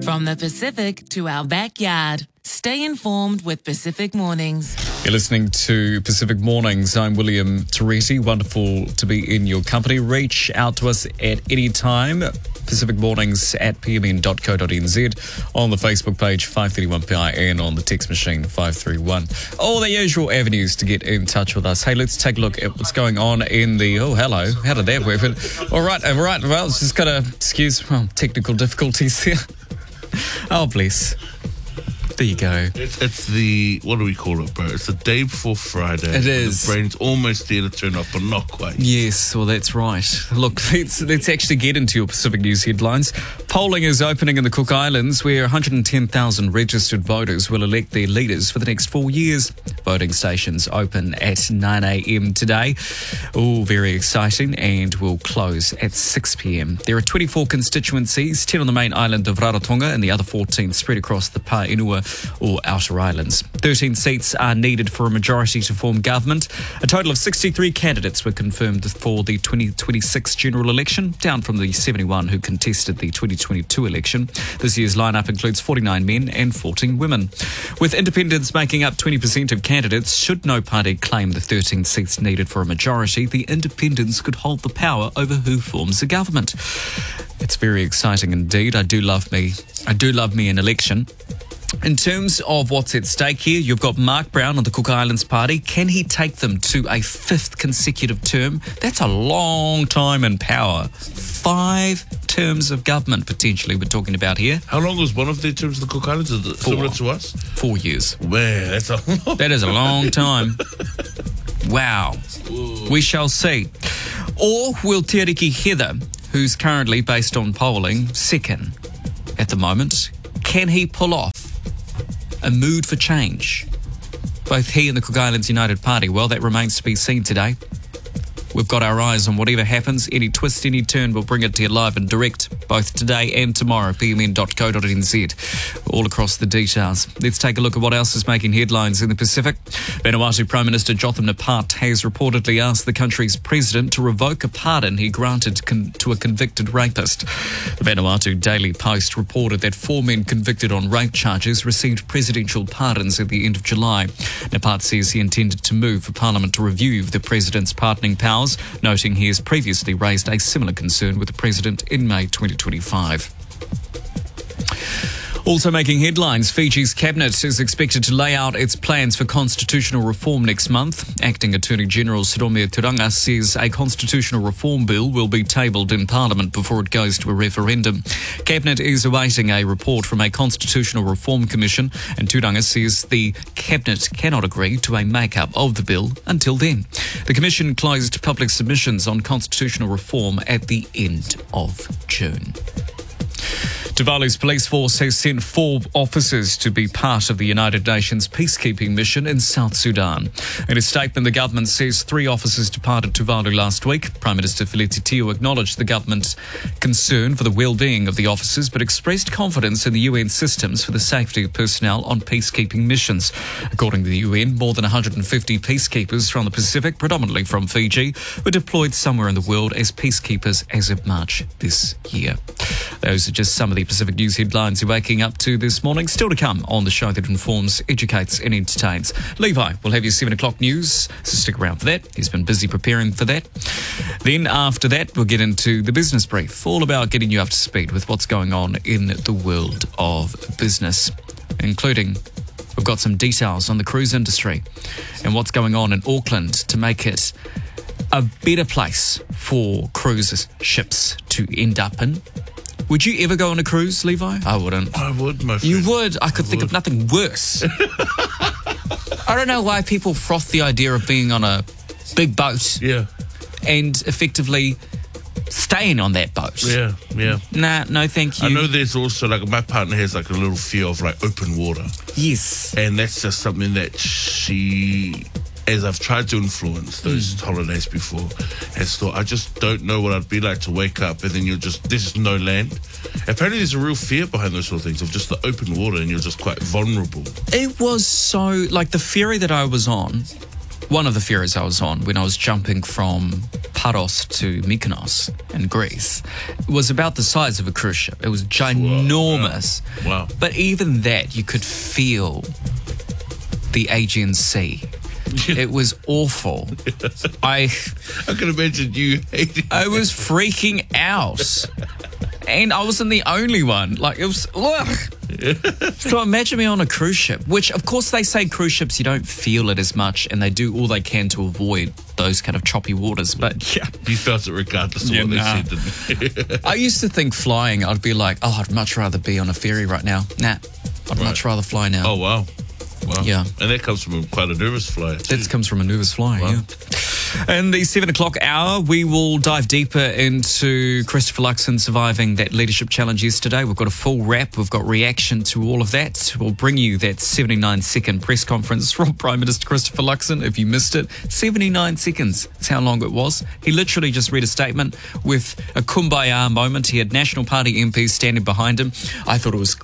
From the Pacific to our backyard, stay informed with Pacific Mornings. You're listening to Pacific Mornings. I'm William Toretti. Wonderful to be in your company. Reach out to us at any time. Pacific Mornings at pmn.co.nz, on the Facebook page 531PI, and on the text machine 531. All the usual avenues to get in touch with us. Hey, let's take a look at what's going on in the... Oh, hello. How did that work? All right. Well, it's just got to excuse technical difficulties here. Oh, bless. There you go. It's the, what do we call it, bro? It's the day before Friday. It is. The brain's almost there to turn off, but not quite. Yes, well, that's right. Look, let's actually get into your Pacific News headlines. Polling is opening in the Cook Islands, where 110,000 registered voters will elect their leaders for the next 4 years. Voting stations open at 9 a.m. today. Oh, very exciting, and will close at 6 p.m. There are 24 constituencies, 10 on the main island of Rarotonga and the other 14 spread across the Paenua or Outer Islands. 13 seats are needed for a majority to form government. A total of 63 candidates were confirmed for the 2026 general election, down from the 71 who contested the 2022 election. This year's lineup includes 49 men and 14 women. With independents making up 20% of candidates, should no party claim the 13 seats needed for a majority, the independents could hold the power over who forms the government. It's very exciting indeed. I do love me an election. In terms of what's at stake here, you've got Mark Brown of the Cook Islands Party. Can he take them to a 5th consecutive term? That's a long time in power. 5 terms of government, potentially, we're talking about here. How long was one of their terms of the Cook Islands? Is it similar to us? 4 years. Man, that's a long... That is a long time. Wow. Ooh. We shall see. Or will Te Ariki Heather, who's currently, based on polling, second at the moment, can he pull off a mood for change? Both he and the Cook Islands United Party, well, that remains to be seen today. We've got our eyes on whatever happens. Any twist, any turn, we'll bring it to you live and direct, both today and tomorrow, pmn.co.nz, all across the details. Let's take a look at what else is making headlines in the Pacific. Vanuatu Prime Minister Jotham Napat has reportedly asked the country's president to revoke a pardon he granted to a convicted rapist. The Vanuatu Daily Post reported that 4 men convicted on rape charges received presidential pardons at the end of July. Napat says he intended to move for Parliament to review the president's pardoning powers, noting he has previously raised a similar concern with the president in May 2025. Also making headlines, Fiji's cabinet is expected to lay out its plans for constitutional reform next month. Acting Attorney General Siromia Turanga says a constitutional reform bill will be tabled in Parliament before it goes to a referendum. Cabinet is awaiting a report from a constitutional reform commission, and Turanga says the cabinet cannot agree to a make-up of the bill until then. The commission closed public submissions on constitutional reform at the end of June. Tuvalu's police force has sent 4 officers to be part of the United Nations peacekeeping mission in South Sudan. In a statement, the government says 3 officers departed Tuvalu last week. Prime Minister Feleti Teo acknowledged the government's concern for the well-being of the officers, but expressed confidence in the UN systems for the safety of personnel on peacekeeping missions. According to the UN, more than 150 peacekeepers from the Pacific, predominantly from Fiji, were deployed somewhere in the world as peacekeepers as of March this year. Those are just some of the Pacific News headlines you're waking up to this morning. Still to come on the show that informs, educates and entertains. Levi will have your 7 o'clock news, so stick around for that. He's been busy preparing for that. Then after that, we'll get into the business brief, all about getting you up to speed with what's going on in the world of business, including we've got some details on the cruise industry and what's going on in Auckland to make it a better place for cruise ships to end up in. Would you ever go on a cruise, Levi? I wouldn't. I would, my friend. You would? I could think of nothing worse. I don't know why people froth the idea of being on a big boat and effectively staying on that boat. Yeah. Nah, no thank you. I know there's also, like, my partner has, like, a little fear of, like, open water. Yes. And that's just something that she... as I've tried to influence those holidays before, has thought, I just don't know what I'd be like to wake up and then there's just no land. Apparently there's a real fear behind those sort of things, of just the open water, and you're just quite vulnerable. It was so, like, the ferry that I was on one of the ferries I was on when I was jumping from Paros to Mykonos in Greece was about the size of a cruise ship. It was ginormous. Wow. But even that, you could feel the Aegean Sea. It was awful. I can imagine you hating I was freaking out. And I wasn't the only one. Like, it was... Ugh. So imagine me on a cruise ship, which, of course, they say cruise ships, you don't feel it as much, and they do all they can to avoid those kind of choppy waters. But, yeah. You felt it regardless of what they said, didn't you? I used to think flying, I'd be like, oh, I'd much rather be on a ferry right now. Nah, I'd much rather fly now. Oh, wow. Wow. Yeah. And that comes from quite a nervous flyer, too. That comes from a nervous flyer, Wow. yeah. In the 7 o'clock hour, we will dive deeper into Christopher Luxon surviving that leadership challenge yesterday. We've got a full wrap. We've got reaction to all of that. We'll bring you that 79-second press conference from Prime Minister Christopher Luxon. If you missed it, 79 seconds. That's how long it was. He literally just read a statement with a kumbaya moment. He had National Party MPs standing behind him. I thought it was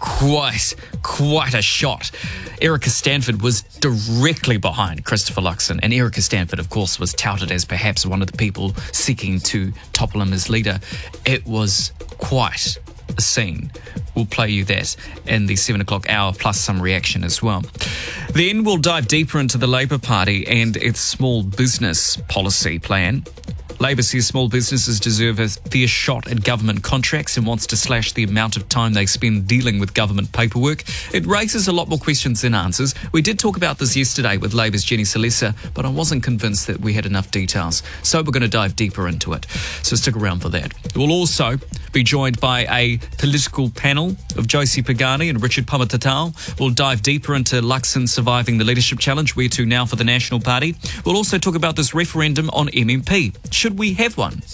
quite a shot. Erica Stanford was directly behind Christopher Luxon, and Erica Stanford, of course, was touted as perhaps one of the people seeking to topple him as leader. It was quite a scene. We'll play you that in the 7 o'clock hour, plus some reaction as well. Then we'll dive deeper into the Labour Party and its small business policy plan. Labour says small businesses deserve a fair shot at government contracts and wants to slash the amount of time they spend dealing with government paperwork. It raises a lot more questions than answers. We did talk about this yesterday with Labour's Jenny Salesa, but I wasn't convinced that we had enough details. So we're going to dive deeper into it. So stick around for that. We'll also be joined by a political panel of Josie Pagani and Richard Pamatatau. We'll dive deeper into Luxon surviving the leadership challenge. Where to now for the National Party? We'll also talk about this referendum on MMP. Should we have one?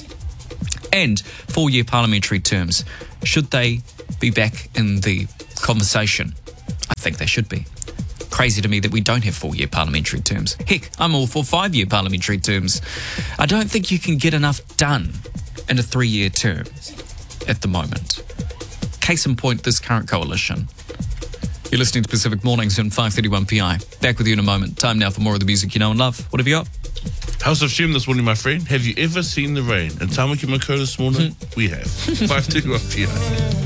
And 4-year parliamentary terms. Should they be back in the conversation? I think they should be. Crazy to me that we don't have 4-year parliamentary terms. Heck, I'm all for 5-year parliamentary terms. I don't think you can get enough done in a 3-year term at the moment. Case in point, this current coalition. You're listening to Pacific Mornings on 5:31 PI. Back with you in a moment. Time now for more of the music you know and love. What have you got? House of Shame this morning, my friend. Have you ever seen the rain? And Tamaki Mako this morning, we have. 5:31 PI.